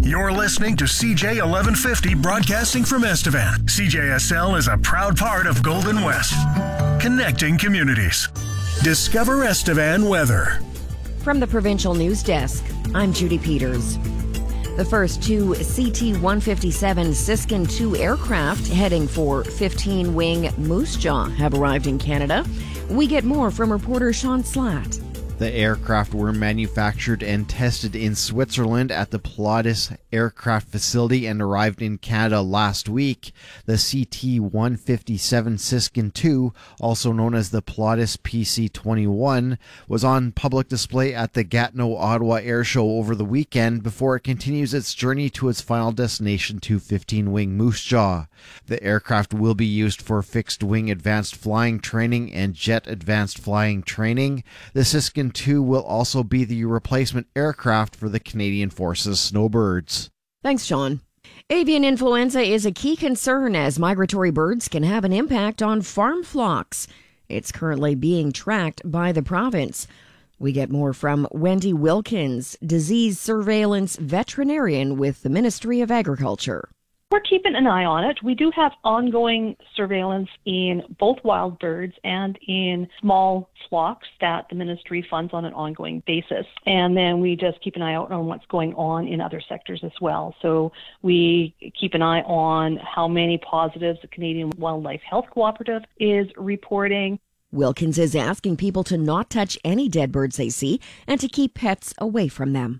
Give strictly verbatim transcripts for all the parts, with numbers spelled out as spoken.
You're listening to C J eleven fifty broadcasting from Estevan. C J S L is a proud part of Golden West, connecting communities. Discover Estevan weather. From the Provincial News Desk, I'm Judy Peters. The first two C T one fifty-seven Siskin two aircraft heading for fifteen-wing Moose Jaw have arrived in Canada. We get more from reporter Sean Slatt. The aircraft were manufactured and tested in Switzerland at the Pilatus Aircraft Facility and arrived in Canada last week. The C T one fifty-seven Siskin two, also known as the Pilatus P C twenty-one, was on public display at the Gatineau Ottawa Air Show over the weekend before it continues its journey to its final destination to fifteen-wing Moose Jaw. The aircraft will be used for fixed-wing advanced flying training and jet advanced flying training. The Siskin two will also be the replacement aircraft for the Canadian Forces Snowbirds. Thanks, Sean. Avian influenza is a key concern as migratory birds can have an impact on farm flocks. It's currently being tracked by the province. We get more from Wendy Wilkins, disease surveillance veterinarian with the Ministry of Agriculture. We're keeping an eye on it. We do have ongoing surveillance in both wild birds and in small flocks that the ministry funds on an ongoing basis. And then we just keep an eye out on what's going on in other sectors as well. So we keep an eye on how many positives the Canadian Wildlife Health Cooperative is reporting. Wilkins is asking people to not touch any dead birds they see and to keep pets away from them.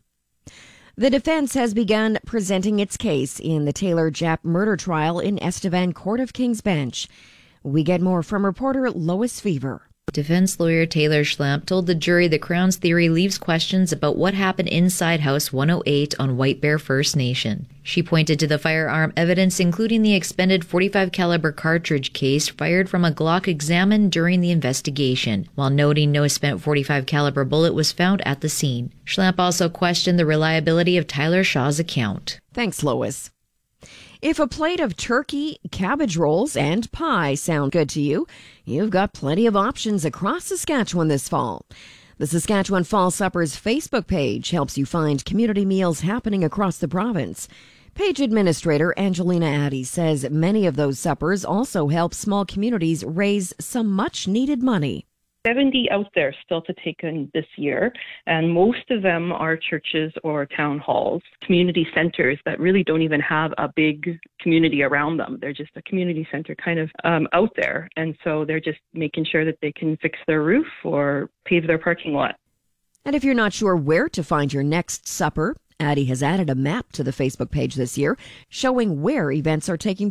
The defense has begun presenting its case in the Taylor Japp murder trial in Estevan Court of King's Bench. We get more from reporter Lois Fever. Defense lawyer Taylor Schlamp told the jury the Crown's theory leaves questions about what happened inside House one oh eight on White Bear First Nation. She pointed to the firearm evidence, including the expended forty-five caliber cartridge case fired from a Glock examined during the investigation, while noting no spent forty-five caliber bullet was found at the scene. Schlamp also questioned the reliability of Tyler Shaw's account. Thanks, Lois. If a plate of turkey, cabbage rolls, and pie sound good to you, you've got plenty of options across Saskatchewan this fall. The Saskatchewan Fall Suppers Facebook page helps you find community meals happening across the province. Page administrator Angelina Addy says many of those suppers also help small communities raise some much-needed money. seventy out there still to take in this year, and most of them are churches or town halls, community centers that really don't even have a big community around them. They're just a community center kind of um, out there, and so they're just making sure that they can fix their roof or pave their parking lot. And if you're not sure where to find your next supper, Addy has added a map to the Facebook page this year showing where events are taking